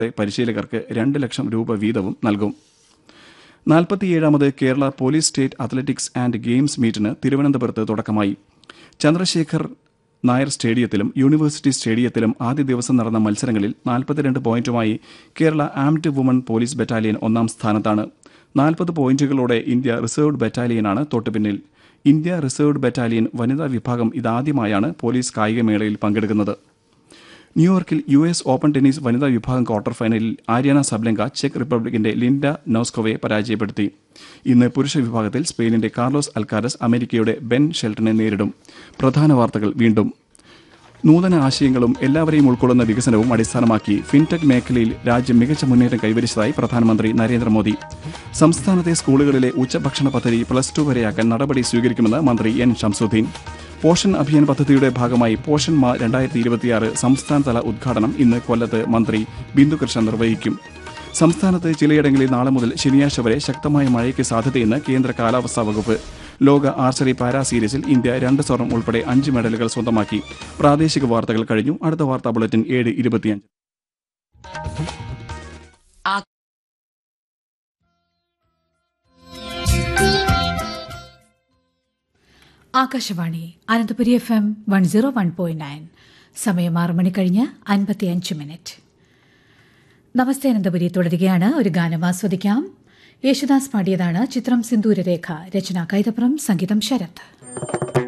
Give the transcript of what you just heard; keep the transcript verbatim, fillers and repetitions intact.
പരിശീലകർക്ക് രണ്ട് ലക്ഷം രൂപ വീതവും നൽകും. നാൽപ്പത്തിയേഴാമത് Kerala police state athletics and games മീറ്റിന് തിരുവനന്തപുരത്ത് തുടക്കമായി. ചന്ദ്രശേഖർ നായർ സ്റ്റേഡിയത്തിലും യൂണിവേഴ്സിറ്റി സ്റ്റേഡിയത്തിലും ആദ്യ ദിവസം നടന്ന മത്സരങ്ങളിൽ നാൽപ്പത്തിരണ്ട് പോയിന്റുമായി Kerala armed woman police battalion ഒന്നാം സ്ഥാനത്താണ്. നാൽപ്പത് പോയിന്റുകളോടെ India reserved ബറ്റാലിയനാണ് തൊട്ടുപിന്നിൽ. India reserved battalion വനിതാ വിഭാഗം ഇതാദ്യമായാണ് പോലീസ് കായികമേളയിൽ പങ്കെടുക്കുന്നത്. ന്യൂയോർക്കിൽ യു എസ് ഓപ്പൺ ടെന്നീസ് വനിതാ വിഭാഗം ക്വാർട്ടർ ഫൈനലിൽ ആര്യാന സബ്ലങ്ക ചെക്ക് റിപ്പബ്ലിക്കിന്റെ ലിൻഡ നോസ്കോവയെ പരാജയപ്പെടുത്തി. ഇന്ന് പുരുഷ വിഭാഗത്തിൽ സ്പെയിനിന്റെ കാർലോസ് അൽക്കാരസ് അമേരിക്കയുടെ ബെൻ ഷെൽട്ടനെ നേരിടും. പ്രധാന വാർത്തകൾ വീണ്ടും. നൂതന ആശയങ്ങളും എല്ലാവരെയും ഉൾക്കൊള്ളുന്ന വികസനവും അടിസ്ഥാനമാക്കി ഫിൻടെക് മേഖലയിൽ രാജ്യം മികച്ച മുന്നേറ്റം കൈവരിച്ചതായി പ്രധാനമന്ത്രി നരേന്ദ്രമോദി. സംസ്ഥാനത്തെ സ്കൂളുകളിലെ ഉച്ചഭക്ഷണ പദ്ധതി പ്ലസ് ടു വരെയാക്കാൻ നടപടി സ്വീകരിക്കുമെന്ന് മന്ത്രി എൻ ഷംസുദ്ദീൻ. പോഷൻ അഭിയാൻ പദ്ധതിയുടെ ഭാഗമായി പോഷൻ മാ രണ്ടായിരത്തി ഇരുപത്തിയാറ് സംസ്ഥാനതല ഉദ്ഘാടനം ഇന്ന് കൊല്ലത്ത് മന്ത്രി ബിന്ദുകൃഷ്ണൻ നിർവഹിക്കും. സംസ്ഥാനത്ത് ചിലയിടങ്ങളിൽ നാളെ മുതൽ ശനിയാഴ്ച വരെ ശക്തമായ മഴയ്ക്ക് സാധ്യതയെന്ന് കേന്ദ്ര കാലാവസ്ഥാ വകുപ്പ്. ലോക ആർച്ചറി പാരാ സീരീസിൽ ഇന്ത്യ രണ്ട് സ്വർണം ഉൾപ്പെടെ അഞ്ച് മെഡലുകൾ സ്വന്തമാക്കി. പ്രാദേശിക വാർത്തകൾ കഴിഞ്ഞു. അടുത്ത വാർത്താ ബുള്ളറ്റിൻ ഏഴ് ഇരുപത്തിയഞ്ച്. Akashvani Ananthapuri F M one zero one point nine. സമയം ആറ് മണി കഴിഞ്ഞ് അൻപത്തിയഞ്ച് മിനിറ്റ്. നമസ്തേ അനന്തപുരി തുടരുകയാണ്. ഒരു ഗാനം ആസ്വദിക്കാം. യേശുദാസ് പാടിയതാണ്. ചിത്രം സിന്ദൂരരേഖ. രചന കൈതപ്രം, സംഗീതം ശരത്.